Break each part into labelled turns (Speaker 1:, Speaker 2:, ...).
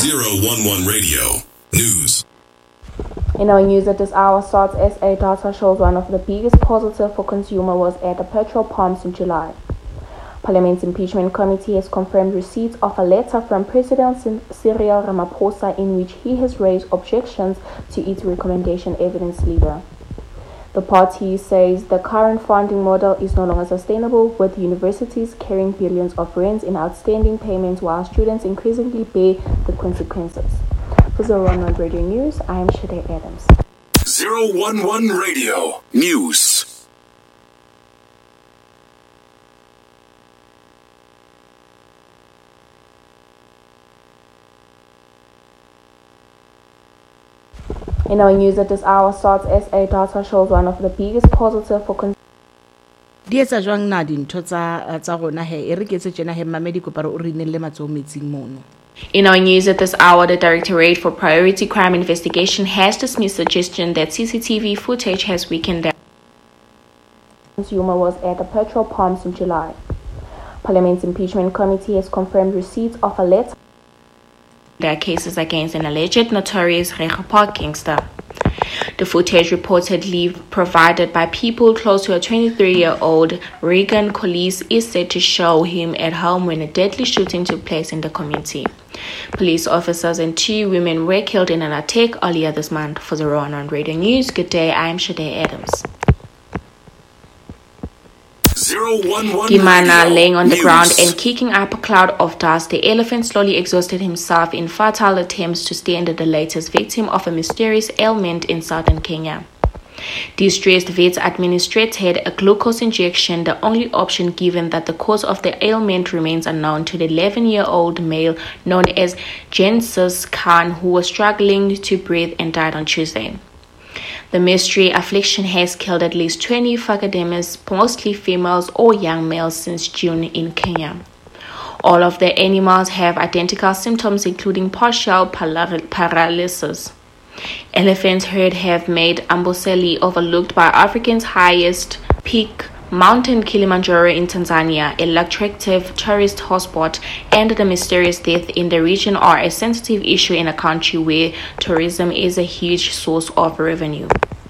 Speaker 1: 011 Radio News.
Speaker 2: In our news at this hour, SARS SA data shows one of the biggest positives for consumer was at the petrol pumps in July. Parliament's impeachment committee has confirmed receipt of a letter from President Cyril Ramaphosa in which he has raised objections to its recommendation evidence leader. The party says the current funding model is no longer sustainable, with universities carrying billions of rands in outstanding payments while students increasingly bear the consequences. For 011 Radio News, I am Shade Adams.
Speaker 1: 011 Radio News.
Speaker 2: In our news at this hour, SARS SA data shows one of the biggest positives for consumers.
Speaker 3: Dietsa jwang na dintho tsa rona he e re ketse tsena he mamedi ko pare o re nelle matso metsing mono.
Speaker 2: In our news at this hour, the Directorate for Priority Crime Investigation has dismissed suggestion that CCTV footage has weakened the consumer was at the petrol pumps in July. Parliament's impeachment committee has confirmed receipt of a letter. There are cases against an alleged notorious Rego Park gangster. The footage reportedly provided by people close to a 23-year-old Regan Collis is said to show him at home when a deadly shooting took place in the community. Police officers and 2 women were killed in an attack earlier this month. For 011 Radio News, good day, I am Shade Adams.
Speaker 1: 011
Speaker 2: Kimana laying on the
Speaker 1: News.
Speaker 2: ground and kicking up a cloud of dust, the elephant slowly exhausted himself in futile attempts to stand the latest victim of a mysterious ailment in southern Kenya. Distressed vets administered a glucose injection, the only option given that the cause of the ailment remains unknown, to the 11-year-old male known as Gensus Khan, who was struggling to breathe and died on Tuesday. The mystery affliction has killed at least 20 Fakademas, mostly females or young males, since June in Kenya. All of the animals have identical symptoms, including partial paralysis. Elephants herd have made Amboseli, overlooked by Africa's highest peak, Mountain Kilimanjaro in Tanzania, a lucrative tourist hotspot, and the mysterious death in the region are a sensitive issue in a country where tourism is a huge source of revenue.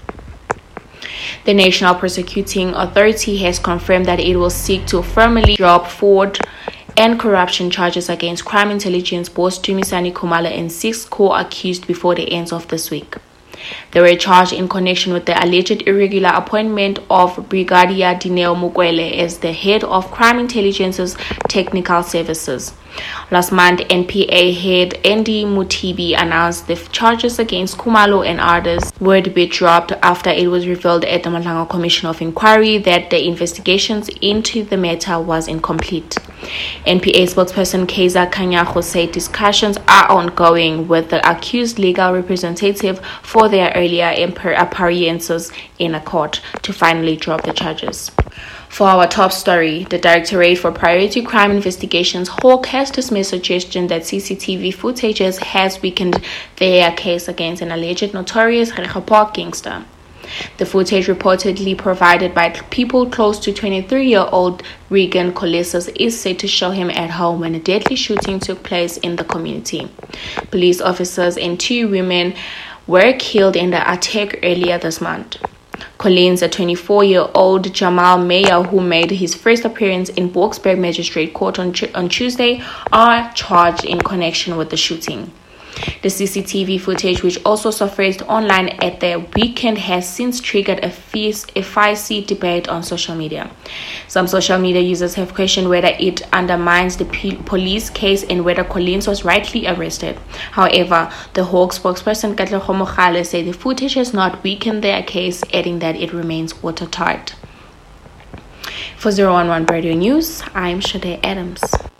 Speaker 2: The National Prosecuting Authority has confirmed that it will seek to formally drop fraud and corruption charges against crime intelligence boss Dumisani Khumalo and 6 co-accused before the end of this week. They were charged in connection with the alleged irregular appointment of Brigadier Dineo Mukwele as the head of Crime Intelligence's Technical Services. Last month, NPA head Andy Mutibi announced the charges against Khumalo and others would be dropped after it was revealed at the Mahlangu Commission of Inquiry that the investigations into the matter was incomplete. NPA spokesperson Kaiza Kanyaho said discussions are ongoing with the accused legal representative for their earlier appearances in a court to finally drop the charges. For our top story, the Directorate for Priority Crime Investigations (HAWK) has dismissed suggestion that CCTV footages has weakened their case against an alleged notorious Rego Park gangster. The footage reportedly provided by people close to 23-year-old Regan Collis is said to show him at home when a deadly shooting took place in the community. Police officers and 2 women were killed in the attack earlier this month. Collins, a 24-year-old Jamal Mayer who made his first appearance in Boksburg Magistrate Court on Tuesday, are charged in connection with the shooting. The CCTV footage, which also surfaced online at the weekend, has since triggered a feisty debate on social media. Some social media users have questioned whether it undermines the police case and whether Collins was rightly arrested. However, the HAWK spokesperson Katlego Mogale said the footage has not weakened their case, adding that it remains watertight. For 011 Radio News, I'm Shade Adams.